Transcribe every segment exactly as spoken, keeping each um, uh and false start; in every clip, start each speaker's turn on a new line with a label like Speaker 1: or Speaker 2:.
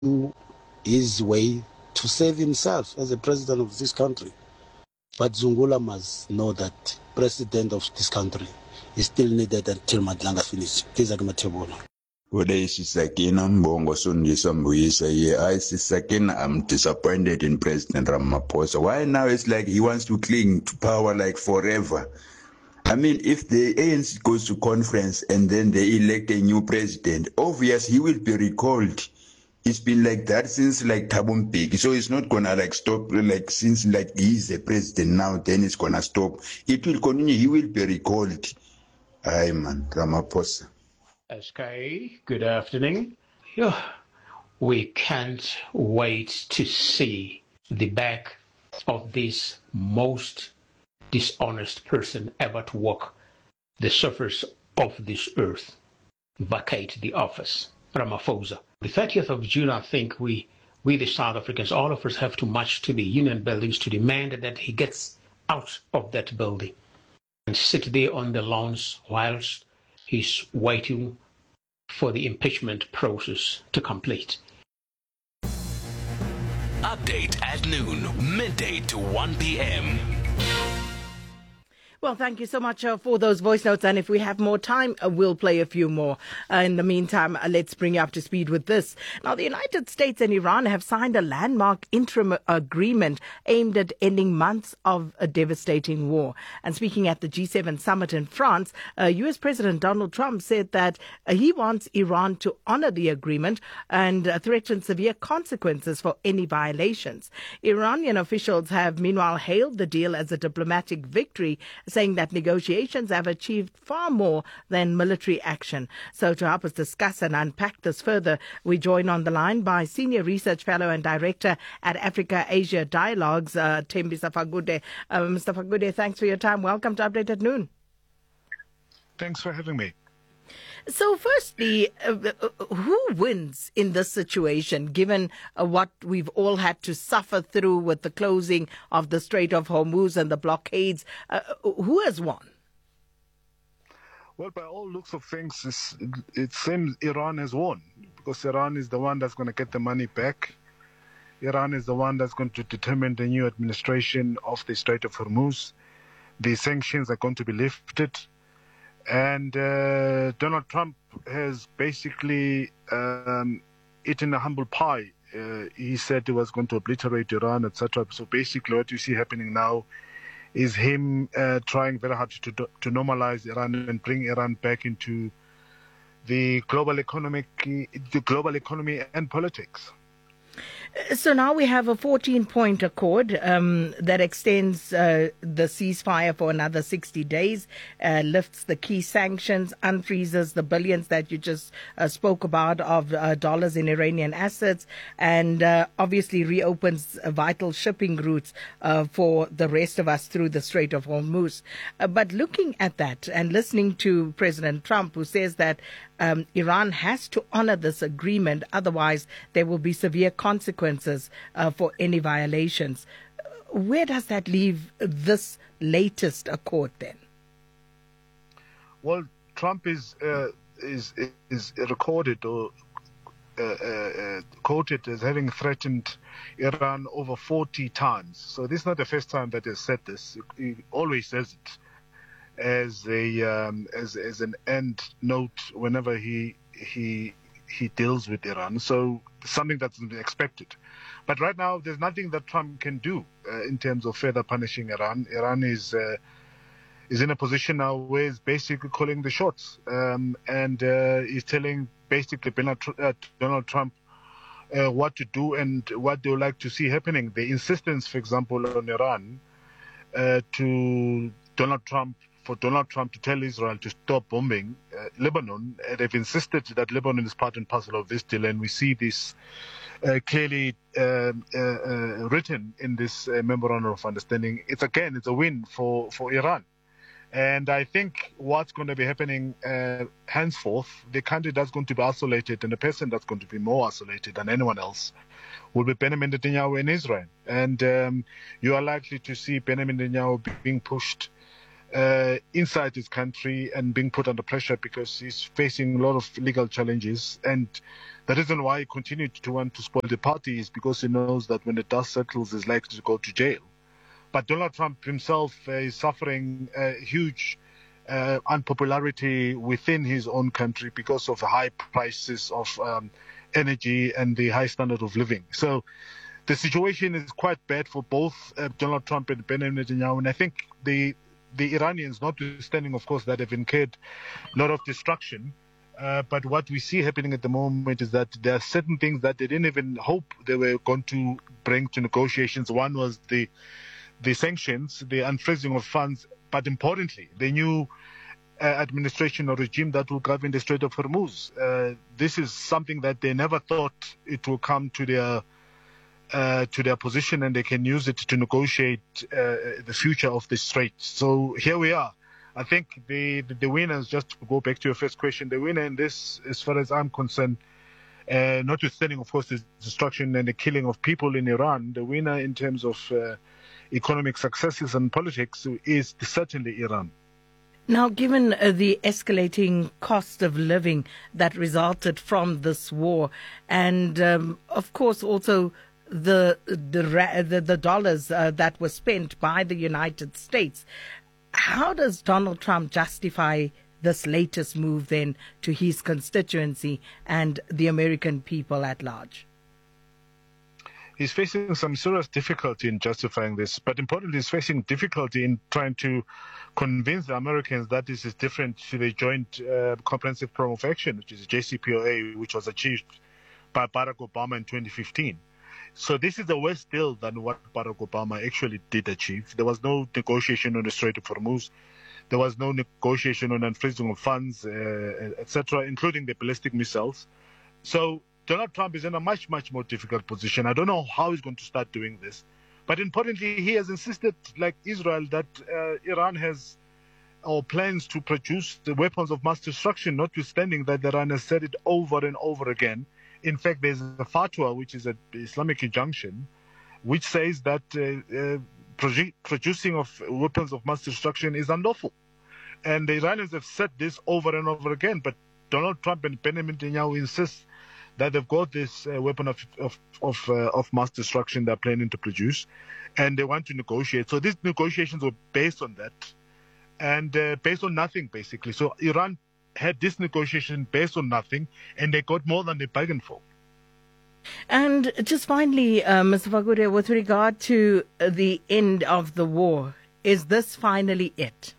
Speaker 1: his way to save himself as the president of this country. But Zungula must know that president of this country is still needed until Madlanga finishes. These are Matebula.
Speaker 2: Uday Sisakina Mbongo Sundisa Mbuyisa. I Sisakina, I'm disappointed in President Ramaphosa. Why now it's like he wants to cling to power like forever? I mean, if the A N C goes to conference and then they elect a new president, obviously he will be recalled. It's been like that since like Thabo Mbeki, so it's not gonna like stop. Like since like he's the president now, then it's gonna stop. It will continue. He will be recalled. Aye, man, Ramaphosa.
Speaker 3: S K, good afternoon. We can't wait to see the back of this most dishonest person ever to walk the surface of this earth, vacate the office, Ramaphosa. The thirtieth of June, I think we, we the South Africans, all of us have to march to the union buildings to demand that he gets out of that building and sit there on the lawns whilst he's waiting for the impeachment process to complete.
Speaker 4: Update at noon, midday to one p.m.
Speaker 5: Well, thank you so much uh, for those voice notes. And if we have more time, uh, we'll play a few more. Uh, in the meantime, uh, let's bring you up to speed with this. Now, the United States and Iran have signed a landmark interim agreement aimed at ending months of a devastating war. And speaking at the G seven summit in France, uh, U S President Donald Trump said that uh, he wants Iran to honor the agreement and uh, threaten severe consequences for any violations. Iranian officials have meanwhile hailed the deal as a diplomatic victory, saying that negotiations have achieved far more than military action. So to help us discuss and unpack this further, we join on the line by Senior Research Fellow and Director at Africa-Asia Dialogues, uh, Thembisa Fagude. Uh, Mister Fagude, thanks for your time. Welcome to Update at Noon.
Speaker 6: Thanks for having me.
Speaker 5: So firstly, uh, who wins in this situation, given uh, what we've all had to suffer through with the closing of the Strait of Hormuz and the blockades? Uh, who has won?
Speaker 6: Well, by all looks of things, it seems Iran has won, because Iran is the one that's going to get the money back. Iran is the one that's going to determine the new administration of the Strait of Hormuz. The sanctions are going to be lifted. And uh, Donald Trump has basically um, eaten a humble pie. Uh, he said he was going to obliterate Iran, et cetera. So basically what you see happening now is him uh, trying very hard to to normalize Iran and bring Iran back into the global economic, the global economy and politics.
Speaker 5: So now we have a fourteen-point accord um, that extends uh, the ceasefire for another sixty days, uh, lifts the key sanctions, unfreezes the billions that you just uh, spoke about of uh, dollars in Iranian assets, and uh, obviously reopens uh, vital shipping routes uh, for the rest of us through the Strait of Hormuz. Uh, but looking at that and listening to President Trump, who says that um, Iran has to honor this agreement, otherwise there will be severe consequences uh, for any violations. Where does that leave this latest accord then?
Speaker 6: Well, Trump is uh, is is recorded or uh, uh, quoted as having threatened Iran over forty times. So this is not the first time that he has said this. He always says it as a um, as as an end note whenever he he he deals with Iran. So something that's expected. But right now, there's nothing that Trump can do uh, in terms of further punishing Iran. Iran is uh, is in a position now where he's basically calling the shots, um, and uh, he's telling basically uh, Donald Trump uh, what to do and what they would like to see happening. The insistence, for example, on Iran uh, to Donald Trump, for Donald Trump to tell Israel to stop bombing uh, Lebanon. Uh, they've insisted that Lebanon is part and parcel of this deal, and we see this uh, clearly uh, uh, uh, written in this uh, memorandum of understanding. It's again, it's a win for, for Iran. And I think what's going to be happening uh, henceforth, the country that's going to be isolated and the person that's going to be more isolated than anyone else will be Benjamin Netanyahu in Israel. And um, you are likely to see Benjamin Netanyahu being pushed uh, inside his country and being put under pressure because he's facing a lot of legal challenges. And the reason why he continued to want to spoil the party is because he knows that when the dust settles, he's likely to go to jail. But Donald Trump himself uh, is suffering a huge uh, unpopularity within his own country because of the high prices of um, energy and the high standard of living. So the situation is quite bad for both uh, Donald Trump and Benjamin Netanyahu. And I think the the Iranians, notwithstanding, of course, that have incurred a lot of destruction, uh, but what we see happening at the moment is that there are certain things that they didn't even hope they were going to bring to negotiations. One was the the sanctions, the unfreezing of funds, but importantly, the new uh, administration or regime that will govern the Strait of Hormuz. Uh, this is something that they never thought it will come to their uh, to their position, and they can use it to negotiate uh, the future of the strait. So here we are. I think the, the the winners, just to go back to your first question, the winner in this, as far as I'm concerned, uh, notwithstanding, of course, the destruction and the killing of people in Iran, the winner in terms of uh, economic successes and politics is certainly Iran.
Speaker 5: Now, given uh, the escalating cost of living that resulted from this war, and um, of course also the the the, the dollars uh, that were spent by the United States, how does Donald Trump justify this latest move then to his constituency and the American people at large?
Speaker 6: He's facing some serious difficulty in justifying this, but importantly, he's facing difficulty in trying to convince the Americans that this is different to the Joint uh, Comprehensive Program of Action, which is J C P O A, which was achieved by Barack Obama in twenty fifteen. So this is a worse deal than what Barack Obama actually did achieve. There was no negotiation on the Strait of Hormuz. There was no negotiation on unfreezing of funds, uh, et cetera, including the ballistic missiles. So Donald Trump is in a much, much more difficult position. I don't know how he's going to start doing this. But importantly, he has insisted, like Israel, that uh, Iran has or plans to produce the weapons of mass destruction, notwithstanding that Iran has said it over and over again. In fact, there's a fatwa, which is an Islamic injunction, which says that uh, uh, produ- producing of weapons of mass destruction is unlawful. And the Iranians have said this over and over again. But Donald Trump and Benjamin Netanyahu insist that they've got this uh, weapon of of of, uh, of mass destruction they're planning to produce, and they want to negotiate. So these negotiations were based on that, and uh, based on nothing, basically. So Iran had this negotiation based on nothing, and they got more than they bargained for.
Speaker 5: And just finally, uh, Mister Fakude, with regard to the end of the war, is this finally it?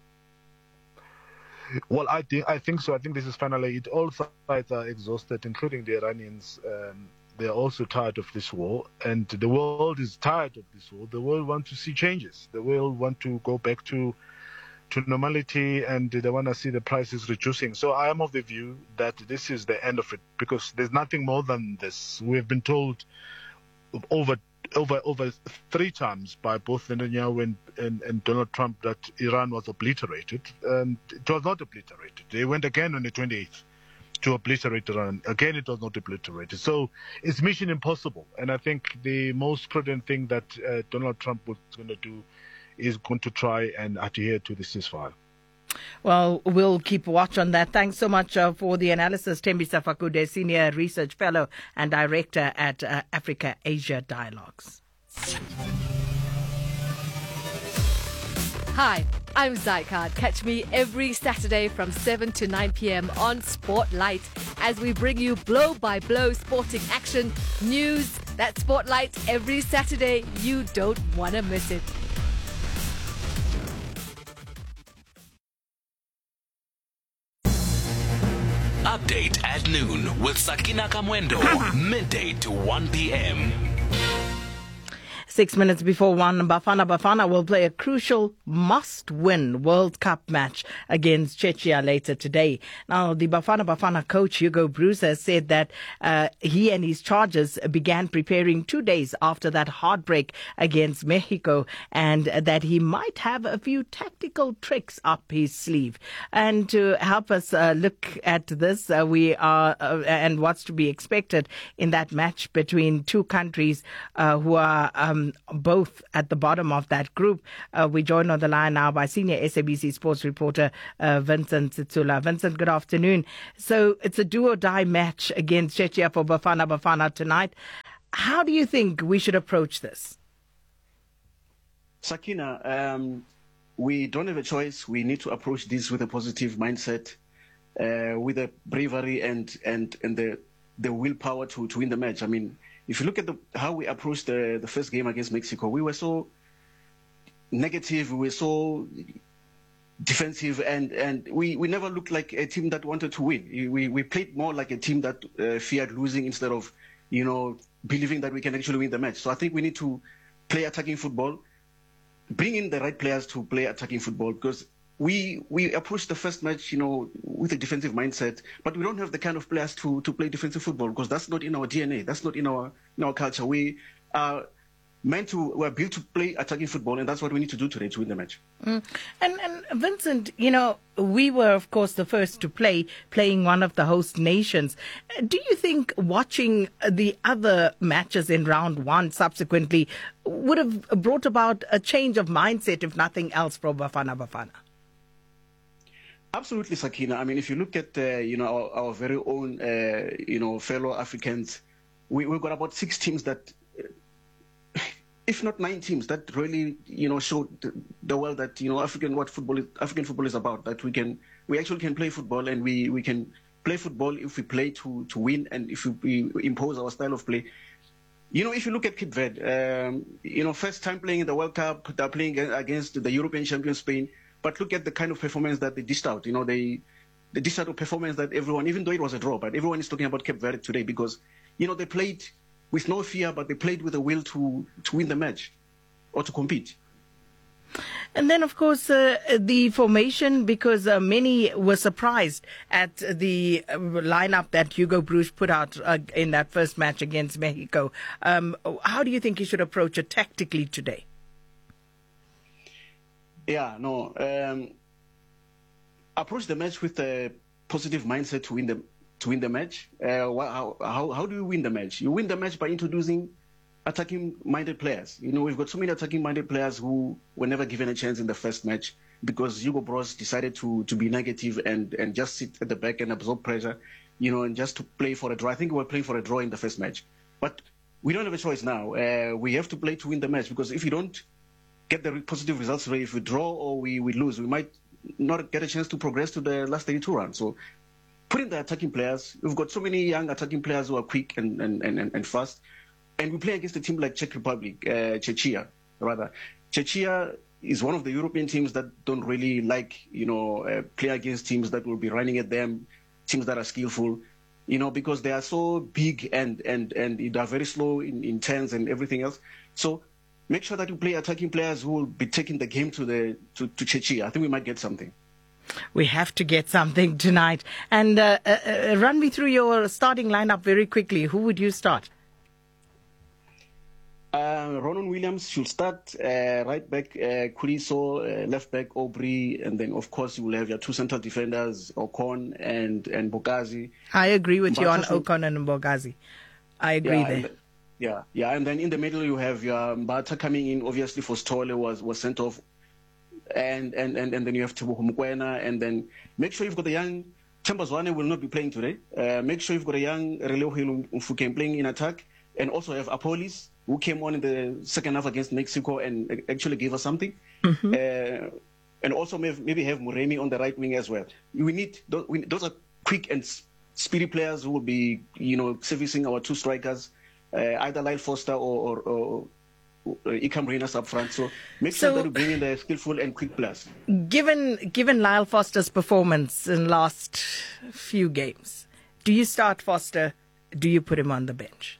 Speaker 6: Well, I think I think so. I think this is finally it. All sides are exhausted, including the Iranians. Um, they are also tired of this war, and the world is tired of this war. The world wants to see changes. The world want to go back to to normality, and they want to see the prices reducing. So I am of the view that this is the end of it, because there's nothing more than this. We have been told over over over three times by both Netanyahu and, and, and Donald Trump that Iran was obliterated, and it was not obliterated. They went again on the twenty-eighth to obliterate Iran. Again, it was not obliterated. So it's mission impossible. And I think the most prudent thing that uh, Donald Trump was going to do is going to try and adhere to the ceasefire.
Speaker 5: Well, we'll keep watch on that. Thanks so much uh, for the analysis, Thembisa Fakude, Senior Research Fellow and Director at uh, Africa-Asia Dialogues.
Speaker 7: Hi, I'm Zycard. Catch me every Saturday from seven to nine p.m. on Spotlight as we bring you blow-by-blow sporting action, news. That's Spotlight every Saturday. You don't want to miss it.
Speaker 4: Update at noon with Sakina Kamwendo, midday to one p.m.
Speaker 5: Six minutes before one, Bafana Bafana will play a crucial must-win World Cup match against Czechia later today. Now, the Bafana Bafana coach, Hugo Broos, has said that uh, he and his charges began preparing two days after that heartbreak against Mexico, and that he might have a few tactical tricks up his sleeve. And to help us uh, look at this, uh, we are uh, and what's to be expected in that match between two countries uh, who are um, um, both at the bottom of that group. Uh, we joined on the line now by senior S A B C sports reporter uh, Vincent Tsula. Vincent, good afternoon. So it's a do-or-die match against Czechia for Bafana Bafana tonight. How do you think we should approach this?
Speaker 8: Sakina, um, we don't have a choice. We need to approach this with a positive mindset, uh, with a bravery and and and the the willpower to, to win the match. I mean, if you look at the, how we approached the, the first game against Mexico, we were so negative, we were so defensive, and, and we, we never looked like a team that wanted to win. We, we played more like a team that uh, feared losing instead of, you know, believing that we can actually win the match. So I think we need to play attacking football, bring in the right players to play attacking football, because we we approached the first match, you know, with a defensive mindset, but we don't have the kind of players to, to play defensive football, because that's not in our D N A. That's not in our in our culture. We are meant to, we're built to play attacking football, and that's what we need to do today to win the match.
Speaker 5: Mm. And, and Vincent, you know, we were, of course, the first to play, playing one of the host nations. Do you think watching the other matches in round one subsequently would have brought about a change of mindset, if nothing else, for Bafana Bafana?
Speaker 8: Absolutely, Sakina. I mean, if you look at, uh, you know, our, our very own, uh, you know, fellow Africans, we, we've got about six teams that, if not nine teams, that really, you know, showed the world that, you know, African what football is, African football is about. That we can, we actually can play football, and we, we can play football if we play to, to win, and if we, we impose our style of play. You know, if you look at Cape Verde, um, you know, first time playing in the World Cup, they're playing against the European champion Spain. But look at the kind of performance that they dished out. You know, they, they dished out a performance that everyone, even though it was a draw, but everyone is talking about Cape Verde today because, you know, they played with no fear, but they played with a will to, to win the match or to compete.
Speaker 5: And then, of course, uh, the formation, because uh, many were surprised at the lineup that Hugo Broos put out uh, in that first match against Mexico. Um, how do you think he should approach it tactically today?
Speaker 8: Yeah, no. Um, approach the match with a positive mindset to win the to win the match. Uh, how, how how do you win the match? You win the match by introducing attacking-minded players. You know, we've got so many attacking-minded players who were never given a chance in the first match because Hugo Broos decided to to be negative and and just sit at the back and absorb pressure. You know, and just to play for a draw. I think we were playing for a draw in the first match, but we don't have a choice now. Uh, we have to play to win the match, because if you don't get the positive results today, if we draw or we, we lose, we might not get a chance to progress to the last thirty-two rounds. So put in the attacking players. We've got so many young attacking players who are quick and, and, and, and fast. And we play against a team like Czech Republic, uh, Czechia, rather. Czechia is one of the European teams that don't really like, you know, uh, play against teams that will be running at them, teams that are skillful, you know, because they are so big and, and, and they are very slow in, in turns and everything else. So make sure that you play attacking players who will be taking the game to the to, to Czechia. I think we might get something.
Speaker 5: We have to get something tonight. And uh, uh, run me through your starting lineup very quickly. Who would you start?
Speaker 8: Uh, Ronan Williams should start, uh, right back, uh, Kuriso, uh, left back, Aubrey, and then, of course, you will have your two central defenders, Ocon and, and Bogazi.
Speaker 5: I agree with
Speaker 8: Mbata
Speaker 5: you on
Speaker 8: should...
Speaker 5: Ocon and Bogazi. I agree
Speaker 8: yeah,
Speaker 5: there.
Speaker 8: And, yeah, yeah, and then in the middle you have your Mbata coming in, obviously, for Stole was, was sent off, and, and, and, and then you have Tebogo Mokoena, and then make sure you've got the young... Chambazwane will not be playing today. Uh, make sure you've got a young Releo Mfuke playing in attack, and also have Apolis, who came on in the second half against Mexico and actually gave us something. Mm-hmm. Uh, and also maybe have Muremi on the right wing as well. We need those, we, those are quick and speedy players who will be, you know, servicing our two strikers, uh, either Lyle Foster or, or, or, or Ikram Renas up front. So make
Speaker 5: so,
Speaker 8: sure that we bring in the skillful and quick players.
Speaker 5: Given given Lyle Foster's performance in the last few games, do you start Foster? Do you put him on the bench?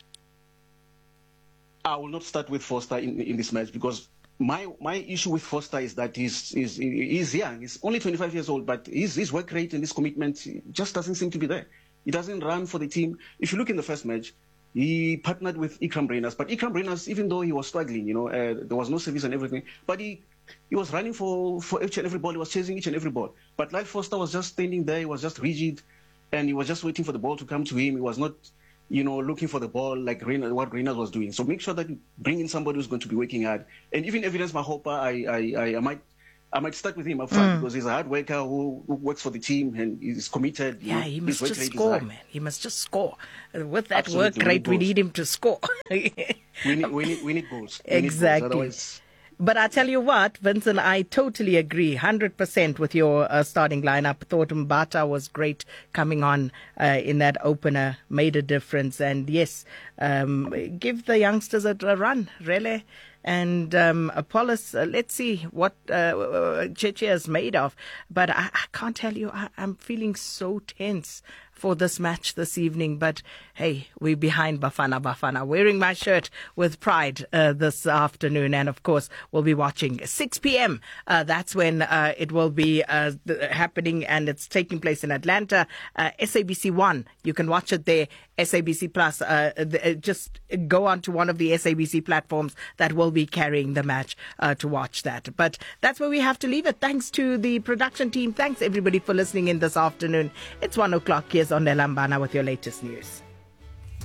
Speaker 8: I will not start with Foster in, in this match, because my my issue with Foster is that he's, he's, he's young. He's only twenty-five years old, but his, his work rate and his commitment just doesn't seem to be there. He doesn't run for the team. If you look in the first match, he partnered with Ikram Renas. But Ikram Renas, even though he was struggling, you know, uh, there was no service and everything, but he he was running for, for each and every ball. He was chasing each and every ball. But Lyle Foster was just standing there. He was just rigid, and he was just waiting for the ball to come to him. He was not you know, looking for the ball like Reynolds, what Reynolds was doing. So make sure that you bring in somebody who's going to be working hard. And even Evidence Mahopa, I, I, I, I might I might start with him up front mm. because he's a hard worker who, who works for the team and is committed.
Speaker 5: Yeah,
Speaker 8: know,
Speaker 5: he must just score, man. He must just score. With that
Speaker 8: Absolutely.
Speaker 5: work rate, we need him to score.
Speaker 8: we need we need we need goals. We
Speaker 5: exactly.
Speaker 8: Need goals.
Speaker 5: But I tell you what, Vincent, I totally agree, one hundred percent with your uh, starting lineup. Thought Mbata was great coming on uh, in that opener, made a difference. And yes, um, give the youngsters a, a run, really. And um, Apollos, uh, let's see what uh, Cheche is made of. But I, I can't tell you, I, I'm feeling so tense for this match this evening. But hey, we're behind Bafana Bafana, wearing my shirt with pride uh, this afternoon. And of course, we'll be watching six p.m. Uh, that's when uh, it will be uh, happening, and it's taking place in Atlanta. Uh, S A B C One, you can watch it there. S A B C Plus, uh, the, just go on to one of the S A B C platforms that will be carrying the match uh, to watch that. But that's where we have to leave it. Thanks to the production team. Thanks everybody for listening in this afternoon. It's one o'clock. Here's Onelambana with your latest news.